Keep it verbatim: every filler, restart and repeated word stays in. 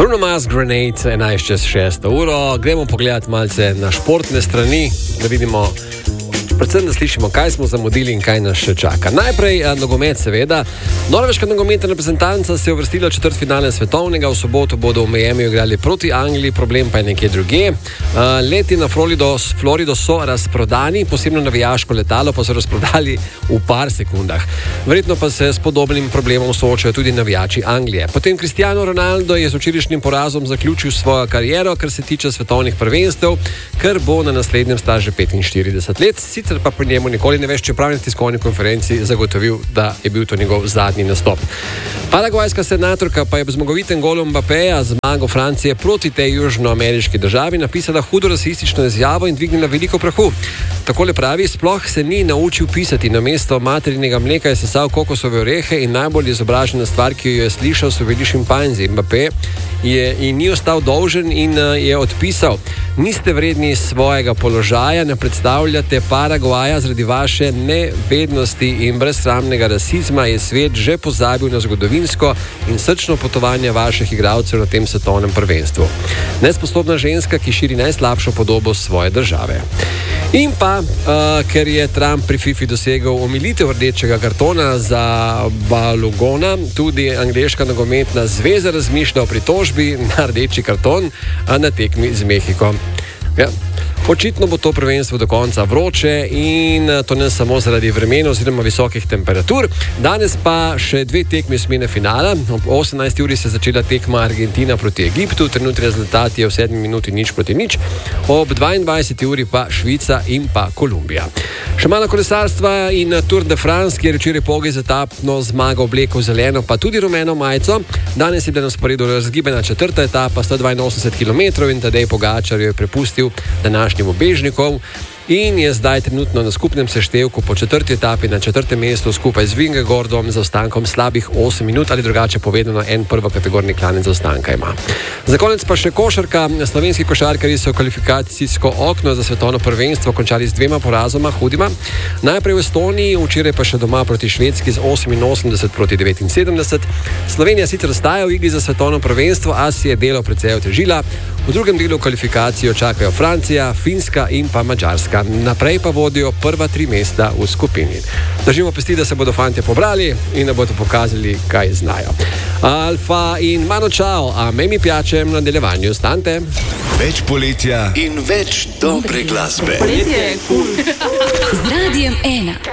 Bruno Mars, Grenade, enajst čez šesto uro. Gremo pogledati malce na športne strani, da vidimo, predvsem da slišimo, kaj smo zamudili in kaj nas še čaka. Najprej nogomet, seveda. Norveška nogometna reprezentanca se je uvrstila v četrtfinale svetovnega. V soboto bodo v Miamiju igrali proti Angliji, problem pa je nekje drugje. Leti na Florido, Florido so razprodani, posebno navijaško letalo pa so razprodali v par sekundah. Verjetno pa se s podobnim problemom soočajo tudi navijači Anglije. Potem Cristiano Ronaldo je z včerajšnjim porazom zaključil svojo kariero, kar se tiče svetovnih prvenstev, ker bo na naslednjem star že petinštirideset let. Sicer pa pri njemu nikoli ne veš, čeprav na tiskovni konferenci zagotovil, da je bil to njegov zadnji nastop. Paragvajska senatorka pa je z zmagovitem golom Mbappéja zmago Francije proti tej južnoameriški državi napisala hudo rasistično izjavo in dvignila veliko prahu. Takole pravi: sploh se ni naučil pisati, namesto materinega mleka je sesal kokosove orehe in najbolj izobražena stvar, ki jo je slišal, so bili šimpanzi. Mbappé je in ni ostal dolžen in je odpisal: niste vredni svojega položaja, ne predstavljate Paragvaja, zaradi vaše nevednosti in brezsramnega rasizma je svet že pozabil na zgodovinsko in srčno potovanje vaših igralcev na tem svetovnem prvenstvu. Nesposobna ženska, ki širi najslabšo podobo svoje države. In pa, uh, ker je Trump pri FIFA dosegel omilitev rdečega kartona za Balugona, tudi angleška nogometna zveza razmišlja o pritožbi na rdeči karton na tekmi z Mehiko. Ja. Očitno bo to prvenstvo do konca vroče in to ne samo zaradi vremena oziroma visokih temperatur. Danes pa še dve tekmi osmine finala. Ob osemnajsti uri se je začela tekma Argentina proti Egiptu, trenutni rezultat je v sedmi minuti nič proti nič. Ob dvaindvajseti uri pa Švica in pa Kolumbija. Še malo kolesarstva in Tour de France, kjer je včeraj Pogaj z etapno zmago oblekel zeleno pa tudi rumeno majico. Danes je bila na sporedu razgibana četrta etapa, sto dvainosemdeset kilometrov in Tadej Pogačar jo je prepustil današnjim bežnikov in je zdaj trenutno na skupnem seštevku po četrti etapi na četrtem mestu skupaj z Vingegordom za ostankom slabih osem minut ali drugače povedano en prvokategorni klanec zaostanka ima. Za konec pa še košarka. Slovenski košarkarji so kvalifikacijsko okno za svetovno prvenstvo končali z dvema porazoma hudima. Najprej v Estoniji, včeraj pa še doma proti Švedski z oseminosemdeset proti devetinsedemdeset. Slovenija sicer ostaja v igri za svetovno prvenstvo, a si je delo precej otežila. V drugem delu kvalifikacijo čakajo Francija, Finska in pa Madžarska. Naprej pa vodijo prva tri mesta v skupini. Držimo pesti, da se bodo fantje pobrali in da bodo pokazali, kaj znajo. Alfa in Mano Čao, a me mi piače v nadaljevanju. Stante. Več poletja in več dobre glasbe. Poletje je cool. Z Radijem ena.